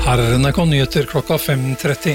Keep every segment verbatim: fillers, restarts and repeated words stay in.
Her er N R K Nyheter klokka fem tretti.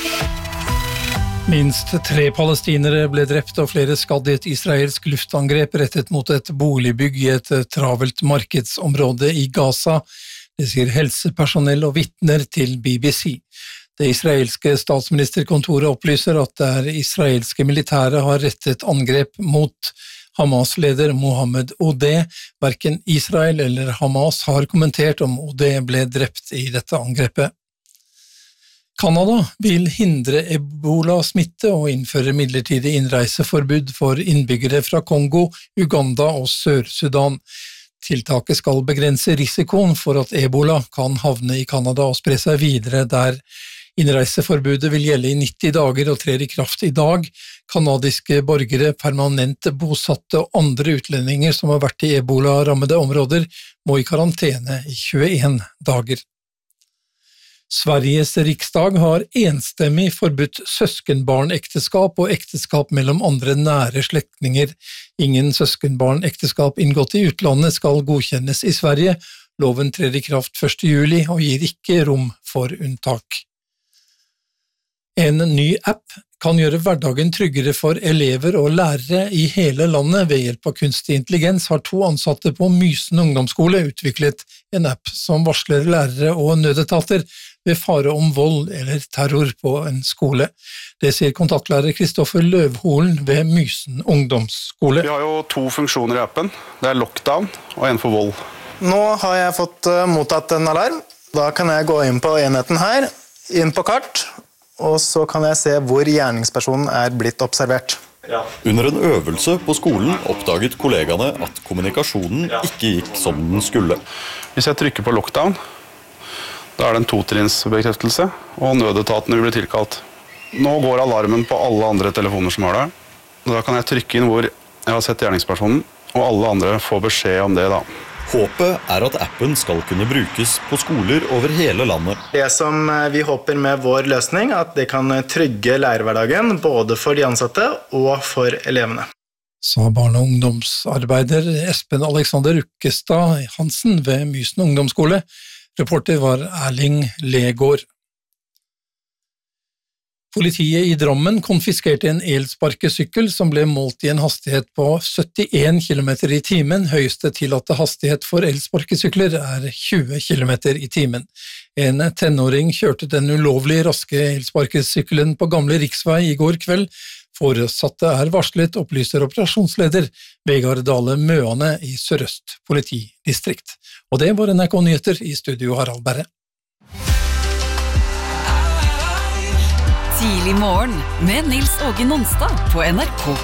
Minst tre palestinere ble drept og flere skadd i et israelsk luftangrep rettet mot et boligbygg i et travelt markedsområde i Gaza. Det sier helsepersonell og vitner til B B C. Det israelske statsministerkontoret opplyser at det er israelske militære har rettet angrep mot Hamas-leder Mohammed Odeh. Hverken Israel eller Hamas har kommentert om Odeh ble drept i dette angrepet. Kanada vil hindre ebola-smitte og innføre midlertidig innreiseforbud for innbyggere fra Kongo, Uganda og Sør-Sudan. Tiltaket skal begrense risikoen for at ebola kan havne i Kanada og spre seg videre der. Innreiseforbudet vil gjelde i nitti dager og trer i kraft i dag. Kanadiske borgere, permanent bosatte og andre utlendinger som har vært i ebola-rammede områder må i karantene i tjueen dager. Sveriges riksdag har enstemmig forbudt søskenbarnekteskap og ekteskap mellom andre nære slektninger. Ingen søskenbarnekteskap inngått i utlandet skal godkjennes i Sverige. Loven trer i kraft første juli og gir ikke rom for unntak. En ny app kan gjøre hverdagen tryggere for elever og lærere i hele landet. Ved hjelp av kunstig intelligens har to ansatte på Mysen ungdomsskole utviklet en app som varsler lærere og nødetater ved fare om vold eller terror på en skole. Det sier kontaktlærer Kristoffer Løvholen ved Mysen ungdomsskole. Vi har jo to funksjoner i appen. Det er lockdown og en for vold. Nå har jeg fått mottatt en alarm. Da kan jeg gå inn på enheten her, inn på kart, og så kan jeg se hvor gjerningspersonen er blitt observert. Ja. Under en øvelse på skolen oppdaget kollegaene at kommunikasjonen ikke gikk som den skulle. Hvis jeg trykker på lockdown, da er det en totrinnsbekreftelse, og nødetaten vil bli tilkalt. Nå går alarmen på alle andre telefoner som har det. Da kan jeg trykke inn hvor jeg har sett gjerningspersonen, og alle andre får beskjed om det da. Håpet er at appen skal kunne brukes på skoler over hele landet. Det som vi håper med vår løsning, at det kan trygge lærerhverdagen både for de ansatte og for elevene. Sa barne- og ungdomsarbeider Espen Alexander Ukkestad Hansen ved Mysen ungdomsskole. Reporter var Erling Legård. Politiet i Drammen konfiskerte en elsparkesykkel som ble målt i en hastighet på syttien kilometer i timen. Høyeste tillatte hastighet for elsparkesykler er tjue kilometer i timen. En tenåring kjørte den ulovlig raske elsparkesykkelen på gamle riksvei i går kveld. Foresatte er varslet, opplyser operasjonsleder Vegard Dale Møane i Sør-Øst politidistrikt. Og det var N R K Nyheter, i studio Harald Berre. Tidlig morgen med Nils Åge Nonstad på N R K